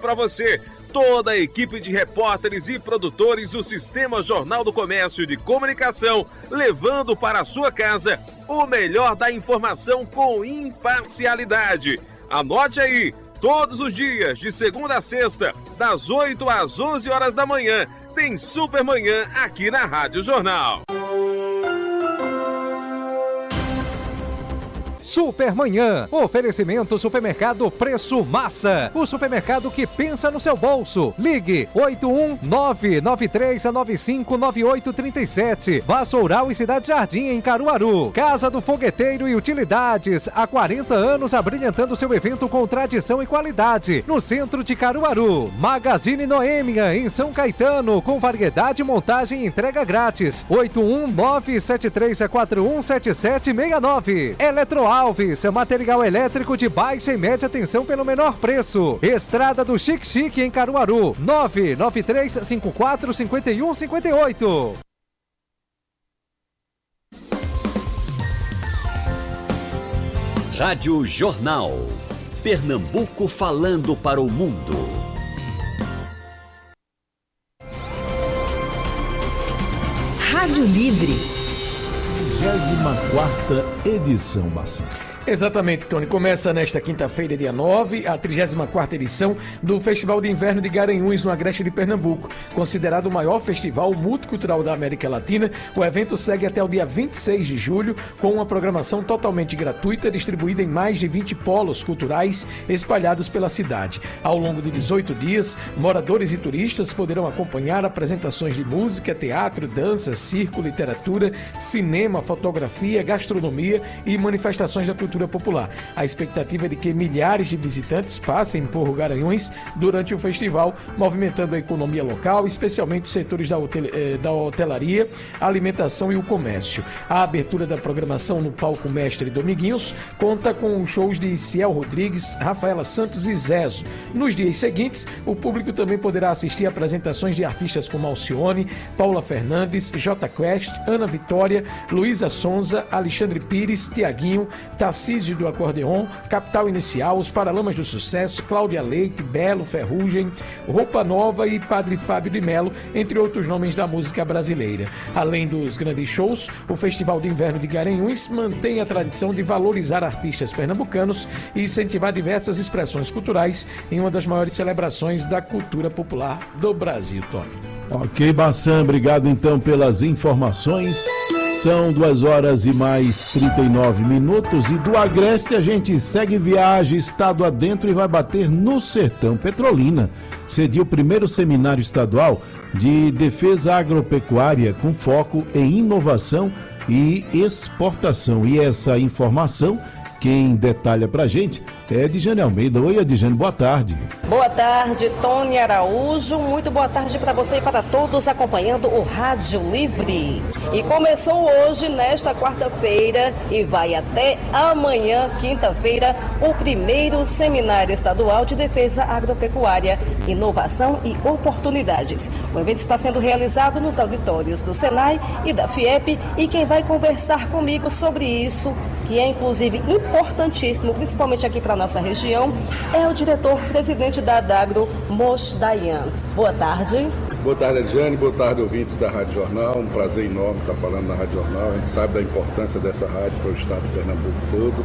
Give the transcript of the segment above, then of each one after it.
para você. Toda a equipe de repórteres e produtores do Sistema Jornal do Comércio de Comunicação, levando para a sua casa o melhor da informação com imparcialidade. Anote aí, todos os dias, de segunda a sexta, das 8 às 11 horas da manhã, tem Supermanhã aqui na Rádio Jornal. Supermanhã, oferecimento Supermercado Preço Massa, o supermercado que pensa no seu bolso. Ligue 81993959837. Vassoural e Cidade Jardim em Caruaru. Casa do Fogueteiro e Utilidades, há 40 anos abrilhantando seu evento com tradição e qualidade, no centro de Caruaru. Magazine Noêmia em São Caetano, com variedade, montagem e entrega grátis. 81973417769. Eletroalves, material elétrico de baixa e média tensão pelo menor preço. Estrada do Chique Chique em Caruaru, 993545158. Rádio Jornal. Pernambuco falando para o mundo. Rádio Livre. 34ª edição, Bassan. Exatamente, Tony. Começa nesta quinta-feira, dia 9, a 34ª edição do Festival de Inverno de Garanhuns, no Agreste de Pernambuco. Considerado o maior festival multicultural da América Latina, o evento segue até o dia 26 de julho, com uma programação totalmente gratuita, distribuída em mais de 20 polos culturais espalhados pela cidade. Ao longo de 18 dias, moradores e turistas poderão acompanhar apresentações de música, teatro, dança, circo, literatura, cinema, fotografia, gastronomia e manifestações da cultura popular. A expectativa é de que milhares de visitantes passem por Garanhuns durante o festival, movimentando a economia local, especialmente os setores da hotelaria, alimentação e o comércio. A abertura da programação no palco Mestre Dominguinhos conta com os shows de Ciel Rodrigues, Rafaela Santos e Zezo. Nos dias seguintes, o público também poderá assistir a apresentações de artistas como Alcione, Paula Fernandes, J Quest, Ana Vitória, Luísa Sonza, Alexandre Pires, Tiaguinho, Tarcísio do Acordeon, Capital Inicial, Os Paralamas do Sucesso, Cláudia Leite, Belo, Ferrugem, Roupa Nova e Padre Fábio de Melo, entre outros nomes da música brasileira. Além dos grandes shows, o Festival de Inverno de Garanhuns mantém a tradição de valorizar artistas pernambucanos e incentivar diversas expressões culturais em uma das maiores celebrações da cultura popular do Brasil, Tony. Ok, Bassan, obrigado então pelas informações. São 2 horas e mais 39 minutos e do Agreste a gente segue viagem estado adentro e vai bater no Sertão. Petrolina cediu o primeiro seminário estadual de defesa agropecuária com foco em inovação e exportação. E essa informação, quem detalha pra gente é Edjane Almeida. Oi, Edjane, boa tarde. Boa tarde, Tony Araújo. Muito boa tarde para você e para todos acompanhando o Rádio Livre. E começou hoje, nesta quarta-feira, e vai até amanhã, quinta-feira, o primeiro Seminário Estadual de Defesa Agropecuária, Inovação e Oportunidades. O evento está sendo realizado nos auditórios do Senai e da FIEP, e quem vai conversar comigo sobre isso, que é inclusive importantíssimo, principalmente aqui para a nossa região, é o diretor-presidente da Adagro, Mosh Dayan. Boa tarde. Boa tarde, Edjane. Boa tarde, ouvintes da Rádio Jornal. Um prazer enorme estar falando na Rádio Jornal. A gente sabe da importância dessa rádio para o estado de Pernambuco todo.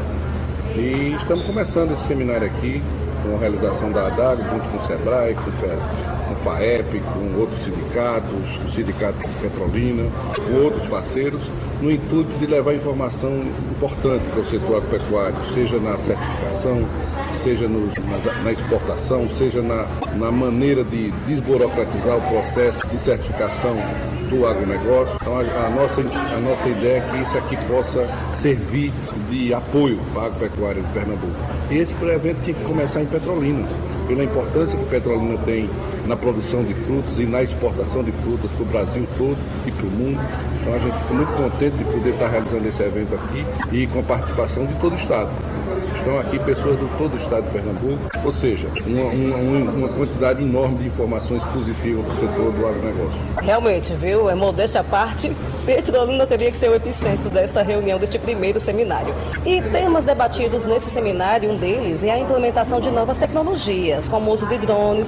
E estamos começando esse seminário aqui, com a realização da Adagro, junto com o SEBRAE, com o FAEP, com outros sindicatos, o Sindicato Petrolina, com outros parceiros, no intuito de levar informação importante para o setor agropecuário, seja na certificação, seja na exportação, seja na maneira de desburocratizar o processo de certificação do agronegócio. Então a nossa ideia é que isso aqui possa servir de apoio para a agropecuária de Pernambuco. E esse evento tinha que começar em Petrolina, pela importância que Petrolina tem na produção de frutas e na exportação de frutas para o Brasil todo e para o mundo. Então a gente ficou muito contente de poder estar realizando esse evento aqui e com a participação de todo o estado. Estão aqui pessoas de todo o estado de Pernambuco, ou seja, uma quantidade enorme de informações positivas para o setor do agronegócio. Realmente, viu? É modéstia à parte, Petrolina teria que ser o epicentro desta reunião, deste primeiro seminário. E temas debatidos nesse seminário, um deles é a implementação de novas tecnologias, como o uso de drones,